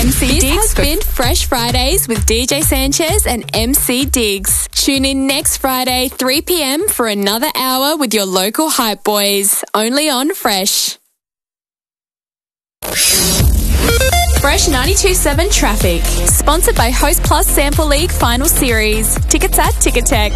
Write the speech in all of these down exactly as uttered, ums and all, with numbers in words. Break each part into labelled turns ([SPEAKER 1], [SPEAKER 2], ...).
[SPEAKER 1] M C
[SPEAKER 2] This
[SPEAKER 1] Diggs.
[SPEAKER 2] has been Fresh Fridays with D J Sanchez and M C Diggs. Tune in next Friday, three p.m. for another hour with your local hype boys. Only on Fresh. Fresh ninety-two point seven Traffic. Sponsored by Host Plus Sample League Final Series. Tickets at Ticketek.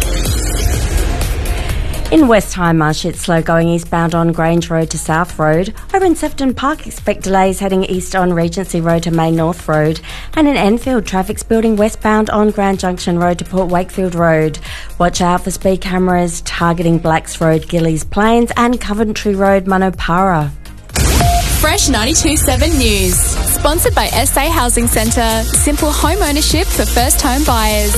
[SPEAKER 3] In West Hindmarsh, it's slow going eastbound on Grange Road to South Road. Over in Sefton Park, expect delays heading east on Regency Road to Main North Road. And in Enfield, traffic's building westbound on Grand Junction Road to Port Wakefield Road. Watch out for speed cameras targeting Blacks Road, Gillies Plains and Coventry Road, Manopara.
[SPEAKER 2] Fresh ninety-two point seven News. Sponsored by S A Housing Centre. Simple home ownership for first home buyers.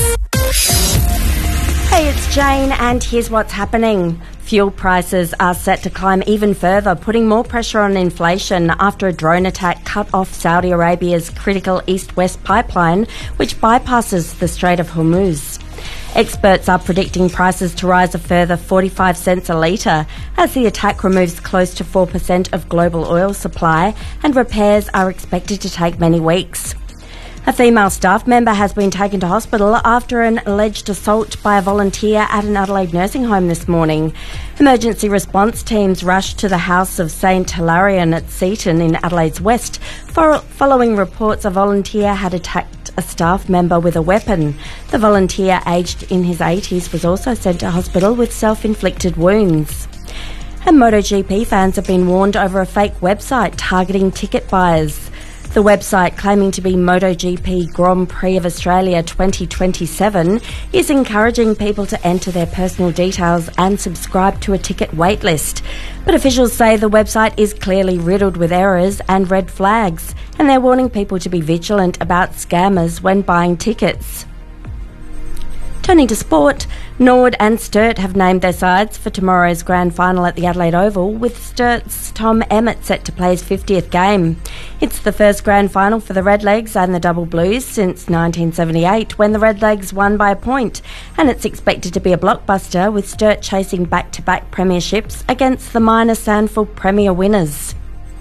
[SPEAKER 3] Hey, it's Jane, and here's what's happening. Fuel prices are set to climb even further, putting more pressure on inflation after a drone attack cut off Saudi Arabia's critical east-west pipeline, which bypasses the Strait of Hormuz. Experts are predicting prices to rise a further forty-five cents a litre as the attack removes close to four percent of global oil supply, and repairs are expected to take many weeks. A female staff member has been taken to hospital after an alleged assault by a volunteer at an Adelaide nursing home this morning. Emergency response teams rushed to the house of Saint Hilarion at Seaton in Adelaide's West, for, following reports a volunteer had attacked a staff member with a weapon. The volunteer, aged in his eighties, was also sent to hospital with self-inflicted wounds. And MotoGP fans have been warned over a fake website targeting ticket buyers. The website, claiming to be MotoGP Grand Prix of Australia twenty twenty-seven, is encouraging people to enter their personal details and subscribe to a ticket waitlist. But officials say the website is clearly riddled with errors and red flags, and they're warning people to be vigilant about scammers when buying tickets. Turning to sport, Nord and Sturt have named their sides for tomorrow's grand final at the Adelaide Oval, with Sturt's Tom Emmett set to play his fiftieth game. It's the first grand final for the Redlegs and the Double Blues since nineteen seventy-eight, when the Redlegs won by a point, and it's expected to be a blockbuster, with Sturt chasing back-to-back premierships against the minor Sandford Premier winners.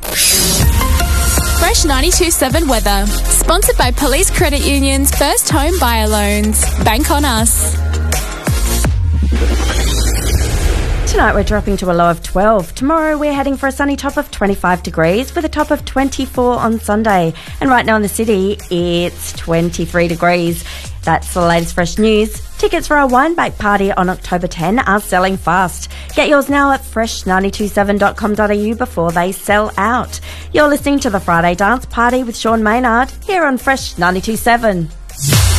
[SPEAKER 2] Fresh ninety-two point seven Weather. Sponsored by Police Credit Union's First Home Buyer Loans. Bank on us.
[SPEAKER 3] Tonight we're dropping to a low of twelve. Tomorrow we're heading for a sunny top of twenty-five degrees with a top of twenty-four on Sunday. And right now in the city, it's twenty-three degrees. That's the latest fresh news. Tickets for our Wineback party on October tenth are selling fast. Get yours now at fresh nine two seven dot com dot a u before they sell out. You're listening to the Friday Dance Party with Sean Maynard here on Fresh ninety-two point seven.